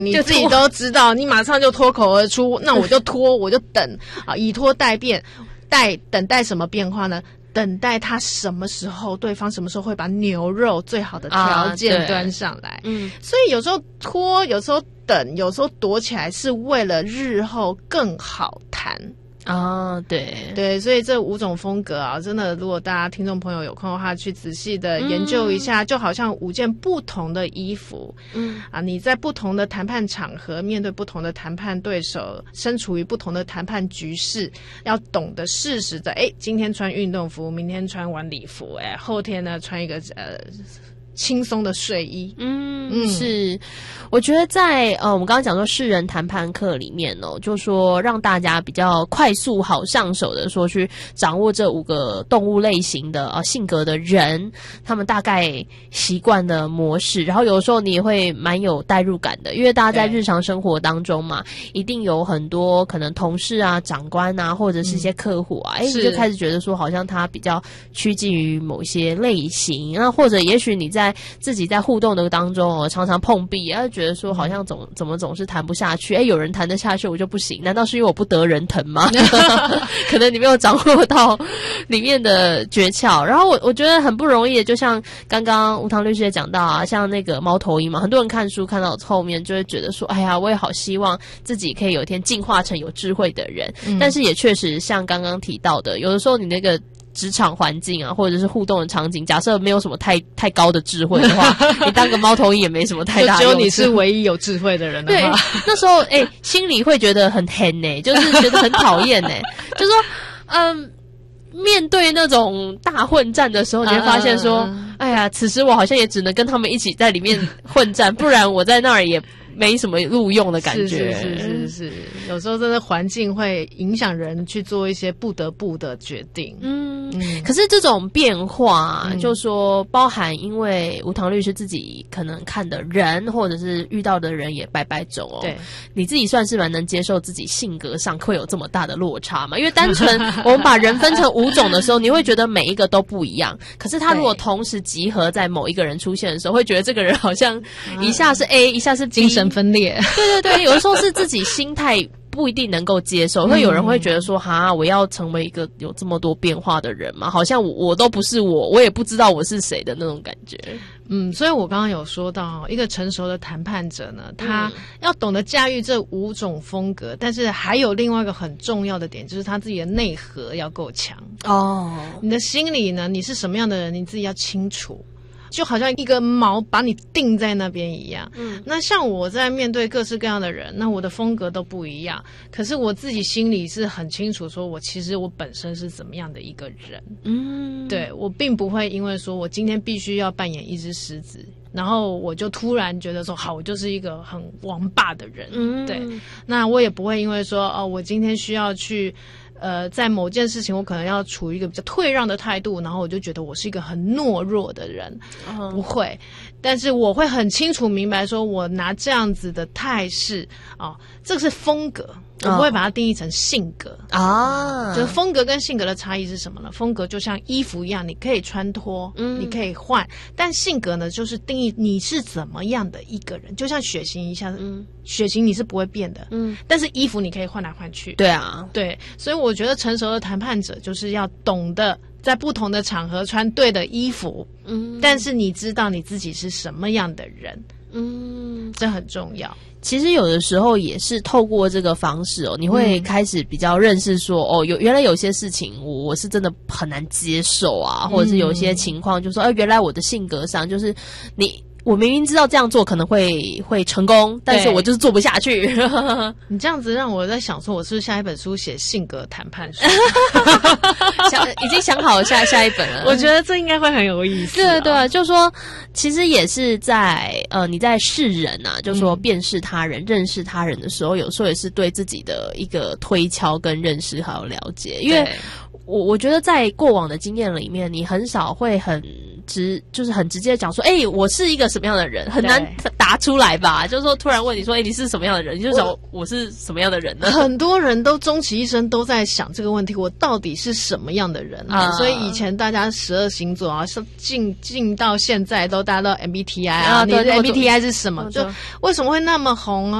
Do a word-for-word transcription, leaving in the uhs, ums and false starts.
你自己都知道，你马上就脱口而出，那我就拖，我就等啊，以拖待变，待等待什么变化呢？等待他什么时候，对方什么时候会把牛肉最好的条件端上来。啊、嗯，所以有时候拖，有时候等，有时候躲起来，是为了日后更好谈。 啊，对对，所以这五种风格啊，真的，如果大家听众朋友有空的话，去仔细的研究一下，嗯、就好像五件不同的衣服，嗯啊，你在不同的谈判场合，面对不同的谈判对手，身处于不同的谈判局势，要懂得适时的，哎，今天穿运动服，明天穿晚礼服，哎，后天呢穿一个呃。轻松的睡衣。 嗯，嗯是，我觉得在呃，我们刚刚讲说世人谈判课里面哦，就说让大家比较快速好上手的说去掌握这五个动物类型的呃性格的人，他们大概习惯的模式，然后有的时候你也会蛮有代入感的，因为大家在日常生活当中嘛，一定有很多可能同事啊、长官啊，或者是一些客户啊，哎、嗯，你就开始觉得说好像他比较趋近于某些类型，那或者也许你在自己在互动的当中哦，常常碰壁，然后觉得说好像总怎么总是谈不下去，哎，有人谈得下去我就不行，难道是因为我不得人疼吗？可能你没有掌握到里面的诀窍。然后我我觉得很不容易的，就像刚刚吴唐律师也讲到啊，像那个猫头鹰嘛，很多人看书看到后面就会觉得说，哎呀，我也好希望自己可以有一天进化成有智慧的人，嗯、但是也确实像刚刚提到的，有的时候你那个职场环境啊，或者是互动的场景，假设没有什么太太高的智慧的话，你当个猫头鹰也没什么太大用。 就只有你是唯一有智慧的人的话， 对，那时候哎、欸，心里会觉得很恨呢、欸，就是觉得很讨厌呢，就说嗯。面对那种大混战的时候，你会发现说，嗯、哎呀，此时我好像也只能跟他们一起在里面混战，不然我在那儿也没什么路用的感觉。 是是是是是，有时候真的环境会影响人去做一些不得不的决定。嗯嗯， 可是这种变化，嗯、就说包含因为吴唐律师自己可能看的人，或者是遇到的人也百百种哦。 对， 你自己算是蛮能接受自己性格上会有这么大的落差嘛？因为单纯我们把人分成五种的时候，你会觉得每一个都不一样。可是他如果同时集合在某一个人出现的时候，会觉得这个人好像一下是 A，、嗯、一下是 B， 精神分裂。 对对对，有的时候是自己心态不一定能够接受，会有人会觉得说，哈，我要成为一个有这么多变化的人嘛？好像我我都不是我，我也不知道我是谁的那种感觉。 嗯，所以我刚刚有说到，一个成熟的谈判者呢，他要懂得驾驭这五种风格，但是还有另外一个很重要的点，就是他自己的内核要够强哦。你的心里呢，你是什么样的人，你自己要清楚。就好像一个锚把你定在那边一样。嗯，那像我在面对各式各样的人，那我的风格都不一样。可是我自己心里是很清楚，说我其实我本身是怎么样的一个人。嗯，对，我并不会因为说我今天必须要扮演一只狮子，然后我就突然觉得说，好，我就是一个很王霸的人。嗯，对，那我也不会因为说，哦，我今天需要去。呃，在某件事情我可能要处于一个比较退让的态度，然后我就觉得我是一个很懦弱的人，嗯、不会，但是我会很清楚明白说，我拿这样子的态势啊，这个是风格，我不会把它定义成性格啊。就是风格跟性格的差异是什么呢？风格就像衣服一样，你可以穿脱，嗯，你可以换，但性格呢，就是定义你是怎么样的一个人，就像血型一下，嗯，血型你是不会变的，嗯，但是衣服你可以换来换去。 对啊， 对，所以我觉得成熟的谈判者就是要懂得在不同的场合穿对的衣服，嗯，但是你知道你自己是什么样的人，嗯，这很重要。 其实有的时候也是透过这个方式哦，你会开始比较认识说，嗯、哦，有原来有些事情我我是真的很难接受啊，或者是有些情况就说，哎、呃，原来我的性格上就是你。我明明知道这样做可能会会成功，但是我就是做不下去。 你这样子让我在想说，我是不是下一本书写性格谈判书？ 想已经想好下下一本了。 我觉得这应该会很有意思。 对对，就说其实也是在呃你在识人啊，就说辨识他人、嗯、认识他人的时候，有时候也是对自己的一个推敲跟认识还有了解。因为我我觉得在过往的经验里面，你很少会很直，就是很直接讲说，哎、欸，我是一个什么样的人，很难答出来吧？就是说，突然问你说，哎、欸，你是什么样的人？你就想我, 我是什么样的人呢？ 很多人都终其一生都在想这个问题，我到底是什么样的人？啊、所以以前大家十二星座啊，进进到现在都大家都 M B T I 啊，啊你的 M B T I 是什么？就为什么会那么红啊？